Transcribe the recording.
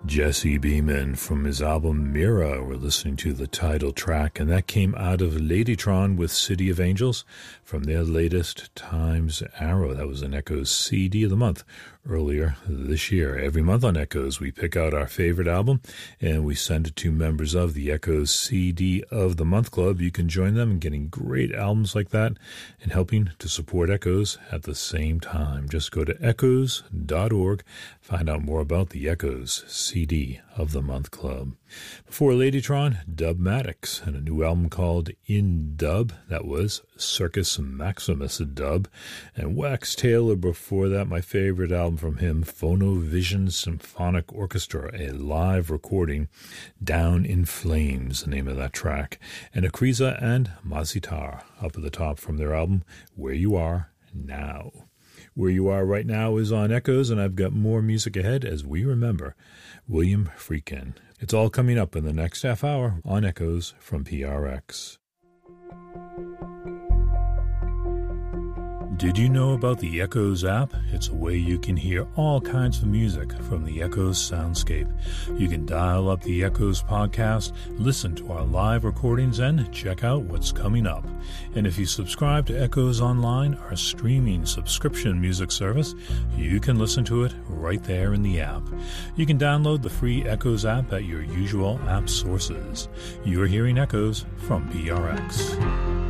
Jesse Beeman from his album Mira. We're listening to the title track, and that came out of Ladytron with City of Angels from their latest Time's Arrow. That was an Echoes CD of the month earlier this year. Every month on Echoes, we pick out our favorite album and we send it to members of the Echoes CD of the Month Club. You can join them in getting great albums like that and helping to support Echoes at the same time. Just go to echoes.org, find out more about the Echoes CD of the Month Club. Before Ladytron, Dubmatix, and a new album called In Dub. That was Circus Maximus Dub. And Wax Taylor before that, my favorite album from him, Phonovision Symphonic Orchestra, a live recording, Down in Flames, the name of that track. And Akriza and Mazitar up at the top from their album, Where You Are Now. Where You Are Right Now is on Echoes, and I've got more music ahead as we remember William Friedkin. It's all coming up in the next half hour on Echoes from PRX. Did you know about the Echoes app? It's a way you can hear all kinds of music from the Echoes soundscape. You can dial up the Echoes podcast, listen to our live recordings, and check out what's coming up. And if you subscribe to Echoes Online, our streaming subscription music service, you can listen to it right there in the app. You can download the free Echoes app at your usual app sources. You're hearing Echoes from PRX.